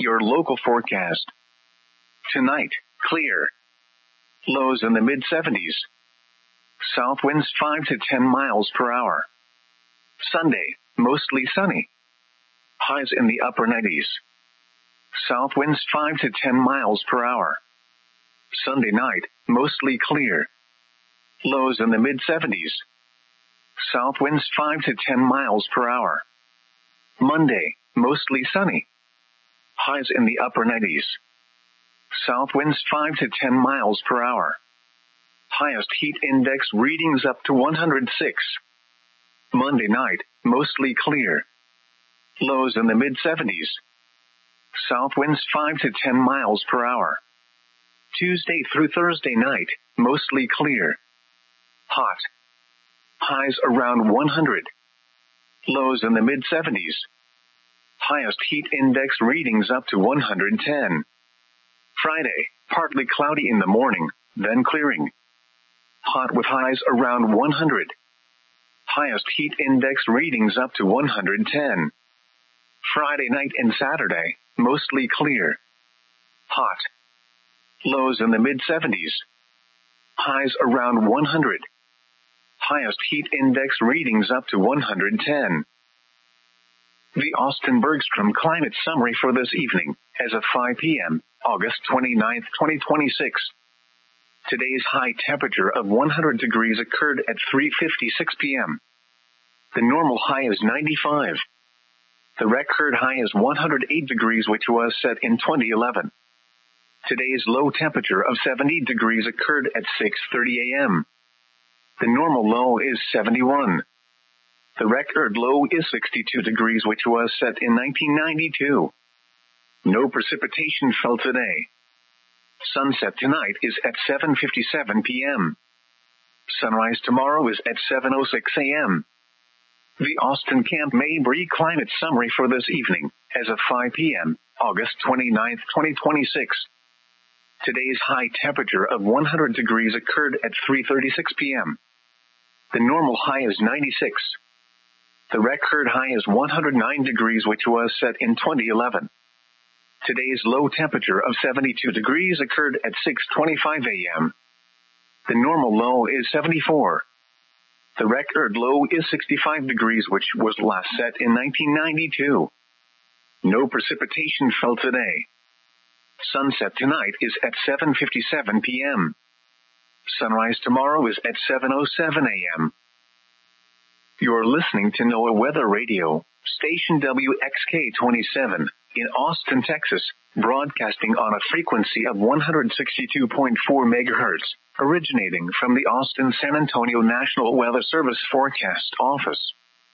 Your local forecast. Tonight, clear. Lows in the mid-70s. South winds 5 to 10 miles per hour. Sunday, mostly sunny. Highs in the upper 90s. South winds 5 to 10 miles per hour. Sunday night, mostly clear. Lows in the mid-70s. South winds 5 to 10 miles per hour. Monday, mostly sunny. Highs in the upper 90s. South winds 5 to 10 miles per hour. Highest heat index readings up to 106. Monday night, mostly clear. Lows in the mid-70s. South winds 5 to 10 miles per hour. Tuesday through Thursday night, mostly clear. Hot. Highs around 100. Lows in the mid-70s. Highest heat index readings up to 110. Friday, partly cloudy in the morning, then clearing. Hot with highs around 100. Highest heat index readings up to 110. Friday night and Saturday, mostly clear. Hot. Lows in the mid-70s. Highs around 100. Highest heat index readings up to 110. The Austin Bergstrom Climate Summary for this evening, as of 5 p.m., August 29, 2026. Today's high temperature of 100 degrees occurred at 3:56 p.m. The normal high is 95. The record high is 108 degrees, which was set in 2011. Today's low temperature of 70 degrees occurred at 6:30 a.m. The normal low is 71. The record low is 62 degrees, which was set in 1992. No precipitation fell today. Sunset tonight is at 7:57 p.m. Sunrise tomorrow is at 7:06 a.m. The Austin Camp Mabry Climate Summary for this evening, as of 5 p.m., August 29, 2026. Today's high temperature of 100 degrees occurred at 3:36 p.m. The normal high is 96. The record high is 109 degrees, which was set in 2011. Today's low temperature of 72 degrees occurred at 6:25 a.m. The normal low is 74. The record low is 65 degrees, which was last set in 1992. No precipitation fell today. Sunset tonight is at 7:57 p.m. Sunrise tomorrow is at 7:07 a.m. You're listening to NOAA Weather Radio, station WXK-27, in Austin, Texas, broadcasting on a frequency of 162.4 megahertz, originating from the Austin-San Antonio National Weather Service Forecast Office.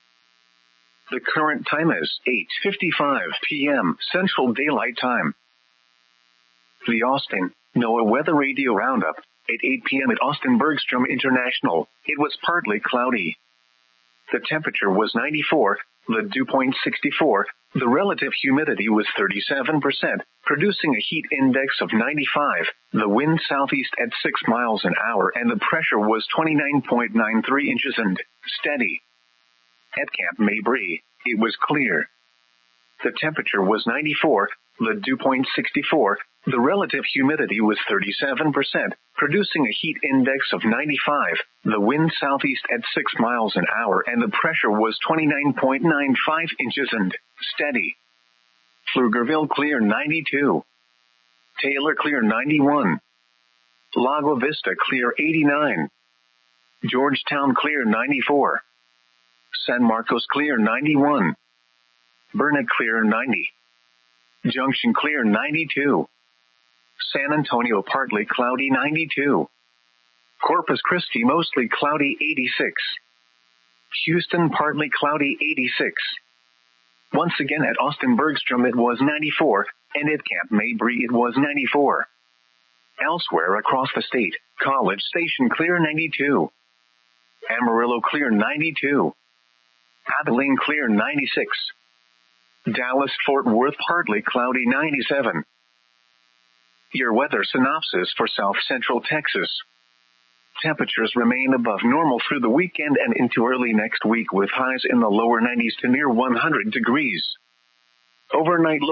The current time is 8:55 p.m. Central Daylight Time. The Austin NOAA Weather Radio Roundup, at 8 p.m. at Austin Bergstrom International. It was partly cloudy. The temperature was 94, the dew point 64, the relative humidity was 37%, producing a heat index of 95, the wind southeast at 6 miles an hour, and the pressure was 29.93 inches and steady. At Camp Mabry, it was clear. The temperature was 94, the dew point 64, the relative humidity was 37%, producing a heat index of 95, the wind southeast at 6 miles an hour, and the pressure was 29.95 inches and steady. Pflugerville clear 92. Taylor clear 91. Lago Vista clear 89. Georgetown clear 94. San Marcos clear 91. Burnet clear 90. Junction clear 92. San Antonio partly cloudy 92. Corpus Christi mostly cloudy 86. Houston partly cloudy 86. Once again at Austin Bergstrom it was 94, and at Camp Mabry it was 94. Elsewhere across the state, College Station clear 92. Amarillo clear 92. Abilene clear 96. Dallas-Fort Worth partly cloudy 97. Your weather synopsis for South Central Texas. Temperatures remain above normal through the weekend and into early next week with highs in the lower 90s to near 100 degrees. Overnight low